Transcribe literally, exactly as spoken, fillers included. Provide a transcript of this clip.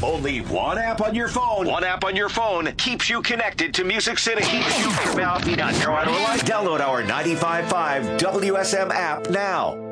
Only one app on your phone. One app on your phone keeps you connected to Music City. Keeps you from out North Carolina. Download our ninety-five point five W S M app now.